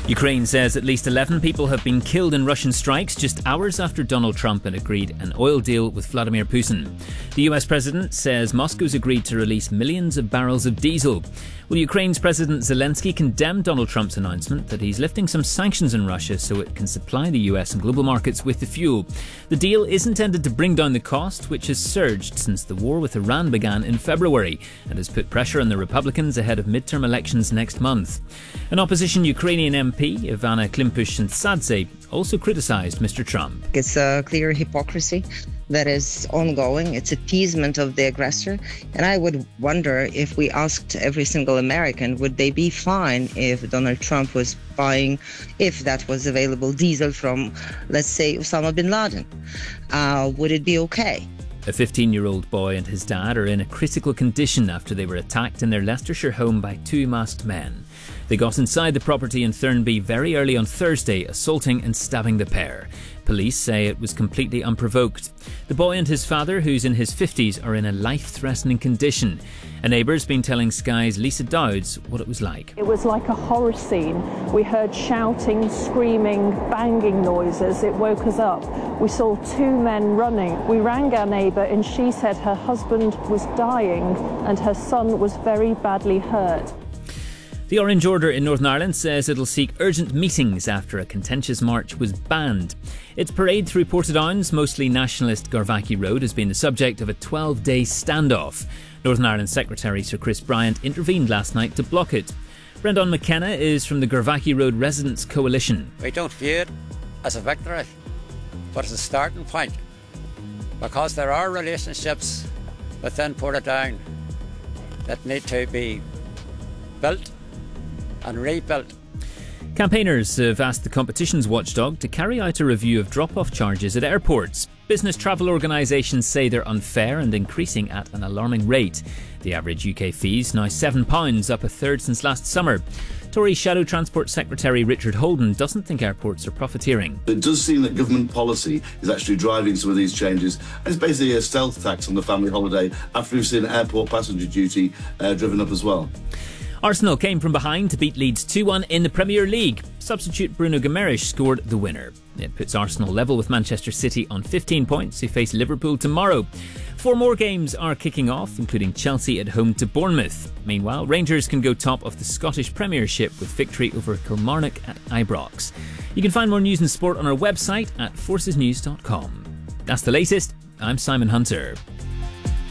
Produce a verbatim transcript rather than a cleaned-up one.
Ukraine says at least eleven people have been killed in Russian strikes just hours after Donald Trump had agreed an oil deal with Vladimir Putin. The U S president says Moscow's agreed to release millions of barrels of diesel. Well, Ukraine's President Zelensky condemned Donald Trump's announcement that he's lifting some sanctions on Russia so it can supply the U S and global markets with the fuel. The deal is intended to bring down the cost, which has surged since the war with Iran began in February and has put pressure on the Republicans ahead of midterm elections next month. An opposition Ukrainian M P, Ivana Klimpush-Tsatse, also criticised Mister Trump. It's a clear hypocrisy that is ongoing. It's appeasement of the aggressor. And I would wonder if we asked every single American, would they be fine if Donald Trump was buying, if that was available, diesel from, let's say, Osama bin Laden? Uh, would it be okay? A fifteen-year-old boy and his dad are in a critical condition after they were attacked in their Leicestershire home by two masked men. They got inside the property in Thurnby very early on Thursday, assaulting and stabbing the pair. Police say it was completely unprovoked. The boy and his father, who's in his fifties, are in a life-threatening condition. A neighbour's been telling Sky's Lisa Dowds what it was like. It was like a horror scene. We heard shouting, screaming, banging noises. It woke us up. We saw two men running. We rang our neighbour and she said her husband was dying and her son was very badly hurt. The Orange Order in Northern Ireland says it'll seek urgent meetings after a contentious march was banned. Its parade through Portadown's mostly nationalist Garvaghy Road has been the subject of a twelve-day standoff. Northern Ireland Secretary Sir Chris Bryant intervened last night to block it. Brendan McKenna is from the Garvaghy Road Residents Coalition. We don't view it as a victory, but as a starting point, because there are relationships within Portadown that need to be built and rebuilt. Campaigners have asked the competitions watchdog to carry out a review of drop-off charges at airports. Business travel organisations say they're unfair and increasing at an alarming rate. The average U K fee's now seven pounds, up a third since last summer. Tory Shadow Transport Secretary Richard Holden doesn't think airports are profiteering. It does seem that government policy is actually driving some of these changes. And it's basically a stealth tax on the family holiday after we've seen airport passenger duty uh, driven up as well. Arsenal came from behind to beat Leeds two one in the Premier League. Substitute Bruno Guimaraes scored the winner. It puts Arsenal level with Manchester City on fifteen points, who face Liverpool tomorrow. Four more games are kicking off, including Chelsea at home to Bournemouth. Meanwhile, Rangers can go top of the Scottish Premiership with victory over Kilmarnock at Ibrox. You can find more news and sport on our website at forces news dot com. That's the latest. I'm Simon Hunter.